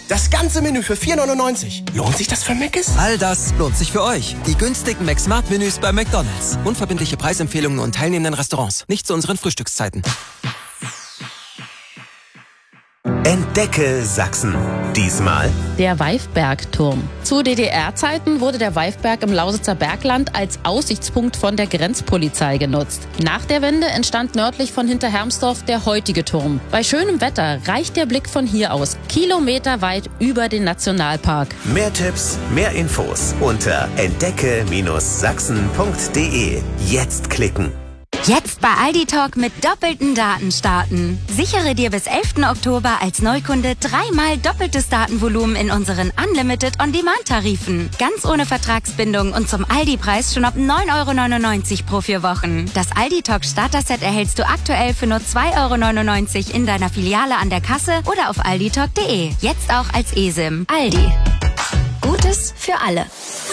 Das ganze Menü für 4,99. Lohnt sich das für Mc's? All das lohnt sich für euch. Die günstigen McSmart-Menüs bei McDonald's. Unverbindliche Preisempfehlungen und teilnehmenden Restaurants. Nicht zu unseren Frühstückszeiten. Entdecke Sachsen. Diesmal der Weifbergturm. Zu DDR-Zeiten wurde der Weifberg im Lausitzer Bergland als Aussichtspunkt von der Grenzpolizei genutzt. Nach der Wende entstand nördlich von Hinterhermsdorf der heutige Turm. Bei schönem Wetter reicht der Blick von hier aus kilometerweit über den Nationalpark. mehr Tipps, mehr Infos unter entdecke-sachsen.de. Jetzt klicken. Jetzt bei Aldi Talk mit doppelten Daten starten. Sichere dir bis 11. Oktober als Neukunde 3-mal doppeltes Datenvolumen in unseren Unlimited On-Demand-Tarifen. Ganz ohne Vertragsbindung und zum Aldi-Preis schon ab 9,99 € pro 4 Wochen. Das Aldi Talk Starter-Set erhältst du aktuell für nur 2,99 € in deiner Filiale an der Kasse oder auf alditalk.de. Jetzt auch als eSIM. Aldi. Gutes für alle.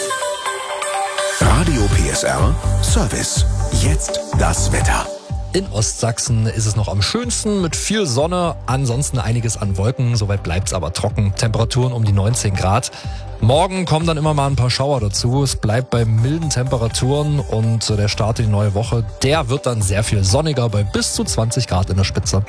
Radio PSR Service. Jetzt das Wetter. In Ostsachsen ist es noch am schönsten mit viel Sonne, ansonsten einiges an Wolken, soweit bleibt es aber trocken. Temperaturen um die 19 Grad. Morgen kommen dann immer mal ein paar Schauer dazu. Es bleibt bei milden Temperaturen und der Start in die neue Woche, der wird dann sehr viel sonniger bei bis zu 20 Grad in der Spitze.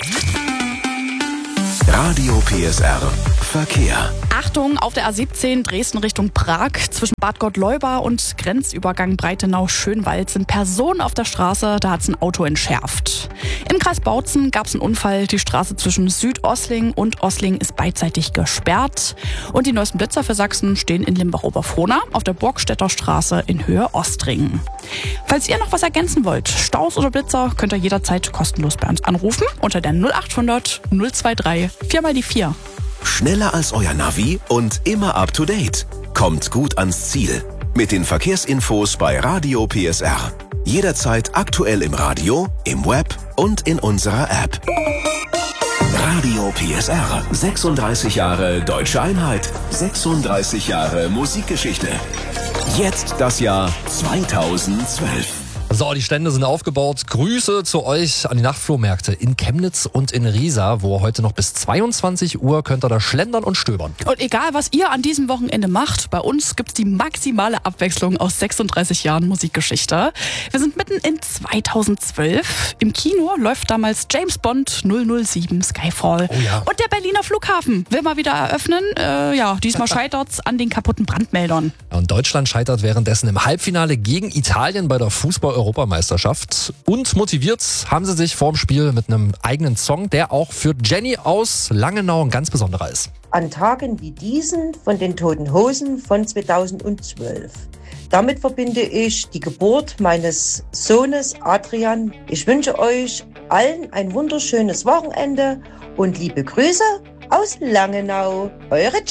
Radio PSR Verkehr. Achtung, auf der A17 Dresden Richtung Prag. Zwischen Bad Gottleuba und Grenzübergang Breitenau-Schönwald sind Personen auf der Straße. Da hat es ein Auto entschärft. Im Kreis Bautzen gab es einen Unfall. Die Straße zwischen Südosling und Osling ist beidseitig gesperrt. Und die neuesten Blitzer für Sachsen stehen in Limbach-Oberfrohna auf der Burgstädter Straße in Höhe Ostringen. Falls ihr noch was ergänzen wollt, Staus oder Blitzer, könnt ihr jederzeit kostenlos bei uns anrufen unter der 0800 023 4x4. Schneller als euer Navi und immer up to date. Kommt gut ans Ziel. Mit den Verkehrsinfos bei Radio PSR. Jederzeit aktuell im Radio, im Web und in unserer App. Radio PSR. 36 Jahre Deutsche Einheit. 36 Jahre Musikgeschichte. Jetzt das Jahr 2012. So, die Stände sind aufgebaut. Grüße zu euch an die Nachtflohmärkte in Chemnitz und in Riesa, wo heute noch bis 22 Uhr könnt ihr da schlendern und stöbern. Und egal, was ihr an diesem Wochenende macht, bei uns gibt's die maximale Abwechslung aus 36 Jahren Musikgeschichte. Wir sind mitten in 2012. Im Kino läuft damals James Bond 007 Skyfall. Oh ja. Und der Berliner Flughafen will mal wieder eröffnen. Diesmal scheitert's an den kaputten Brandmeldern. Und Deutschland scheitert währenddessen im Halbfinale gegen Italien bei der Fußball-Europameisterschaft. Und motiviert haben sie sich vorm Spiel mit einem eigenen Song, der auch für Jenny aus Langenau ein ganz besonderer ist. An Tagen wie diesen von den Toten Hosen von 2012. Damit verbinde ich die Geburt meines Sohnes Adrian. Ich wünsche euch allen ein wunderschönes Wochenende und liebe Grüße aus Langenau. Eure